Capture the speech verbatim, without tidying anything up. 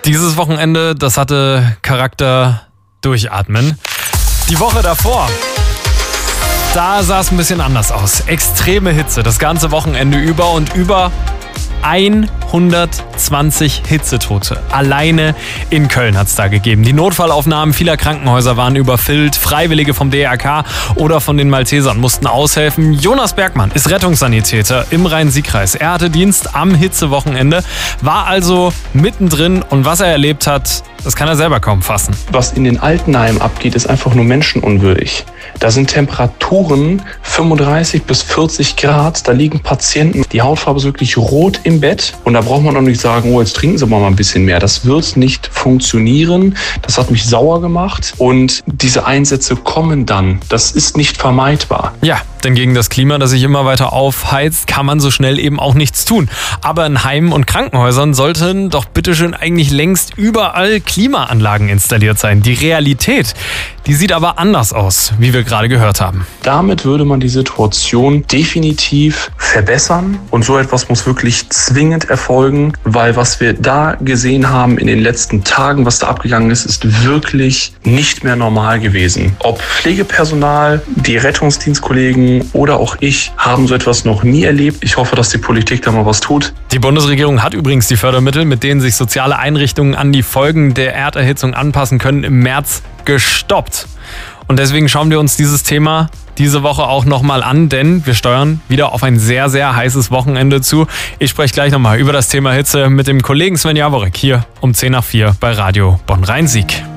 Dieses Wochenende, das hatte Charakter durchatmen. Die Woche davor, da sah es ein bisschen anders aus. Extreme Hitze, das ganze Wochenende über und über hundertzwanzig Hitzetote. Alleine in Köln hat es da gegeben. Die Notfallaufnahmen vieler Krankenhäuser waren überfüllt. Freiwillige vom D R K oder von den Maltesern mussten aushelfen. Jonas Bergmann ist Rettungssanitäter im Rhein-Sieg-Kreis. Er hatte Dienst am Hitzewochenende, war also mittendrin und was er erlebt hat, das kann er selber kaum fassen. Was in den Altenheimen abgeht, ist einfach nur menschenunwürdig. Da sind Temperaturen fünfunddreißig bis vierzig Grad, da liegen Patienten, die Hautfarbe ist wirklich rot im Bett und da braucht man auch nicht sagen, oh, jetzt trinken Sie mal ein bisschen mehr. Das wird nicht funktionieren. Das hat mich sauer gemacht und diese Einsätze kommen dann. Das ist nicht vermeidbar. Ja, denn gegen das Klima, das sich immer weiter aufheizt, kann man so schnell eben auch nichts tun. Aber in Heimen und Krankenhäusern sollten doch bitteschön eigentlich längst überall Klimaanlagen installiert sein. Die Realität, die sieht aber anders aus, wie wir gerade gehört haben. Damit würde man die Situation definitiv verbessern und so etwas muss wirklich zwingend erfolgen, weil was wir da gesehen haben in den letzten Tagen, was da abgegangen ist, ist wirklich nicht mehr normal gewesen. Ob Pflegepersonal, die Rettungsdienstkollegen oder auch ich haben so etwas noch nie erlebt. Ich hoffe, dass die Politik da mal was tut. Die Bundesregierung hat übrigens die Fördermittel, mit denen sich soziale Einrichtungen an die Folgen der Erderhitzung anpassen können, im März gestoppt. Und deswegen schauen wir uns dieses Thema diese Woche auch nochmal an, denn wir steuern wieder auf ein sehr, sehr heißes Wochenende zu. Ich spreche gleich nochmal über das Thema Hitze mit dem Kollegen Sven Jaworek hier um zehn nach vier bei Radio Bonn-Rhein-Sieg.